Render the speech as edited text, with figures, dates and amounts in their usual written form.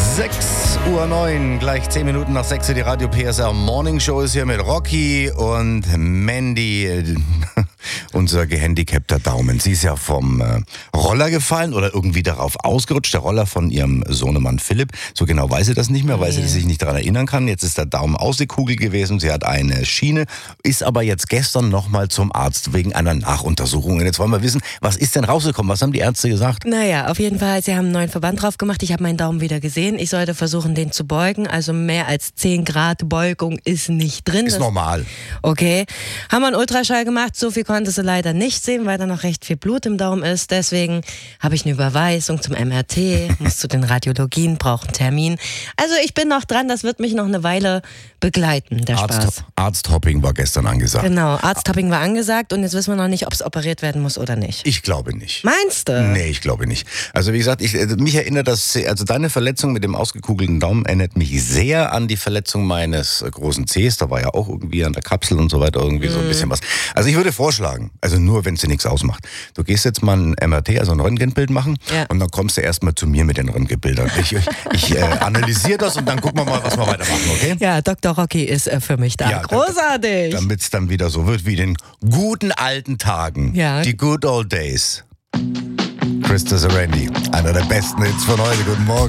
6:09 Uhr, gleich 10 Minuten nach 6 Uhr, die Radio PSR Morning Show ist hier mit Rocky und Mandy, unser gehandicapter Daumen. Sie ist ja vom Roller gefallen oder irgendwie darauf ausgerutscht, der Roller von ihrem Sohnemann Philipp. So genau weiß sie das nicht mehr, weil sie sich nicht daran erinnern kann. Jetzt ist der Daumen ausgekugelt gewesen, sie hat eine Schiene, ist aber jetzt gestern nochmal zum Arzt wegen einer Nachuntersuchung. Und jetzt wollen wir wissen, was ist denn rausgekommen? Was haben die Ärzte gesagt? Naja, auf jeden Fall, sie haben einen neuen Verband drauf gemacht. Ich habe meinen Daumen wieder gesehen. Ich sollte versuchen, den zu beugen. Also mehr als 10 Grad Beugung ist nicht drin. Ist normal. Okay. Haben wir einen Ultraschall gemacht. So viel konnte sie leider nicht sehen, weil da noch recht viel Blut im Daumen ist. Deswegen habe ich eine Überweisung zum MRT, muss zu den Radiologien, brauche einen Termin. Also ich bin noch dran, das wird mich noch eine Weile begleiten, der Spaß. Arzthopping war gestern angesagt. Genau, Arzthopping war angesagt und jetzt wissen wir noch nicht, ob es operiert werden muss oder nicht. Ich glaube nicht. Meinst du? Nee, ich glaube nicht. Also wie gesagt, mich erinnert das, also deine Verletzung mit dem ausgekugelten Daumen erinnert mich sehr an die Verletzung meines großen Zehs. Da war ja auch irgendwie an der Kapsel und so weiter irgendwie so ein bisschen was. Also ich würde vorschlagen, also nur wenn es dir nichts ausmacht, du gehst jetzt mal ein MRT, also ein Röntgenbild machen und dann kommst du erstmal zu mir mit den Röntgenbildern. Ich analysiere das und dann gucken wir mal, was wir weitermachen, okay? Ja, Dr. Rocky ist für mich da. Ja, großartig! Damit es dann wieder so wird wie in den guten alten Tagen. Ja. Die good old days. Krista Randy, einer der besten Hits von heute. Guten Morgen.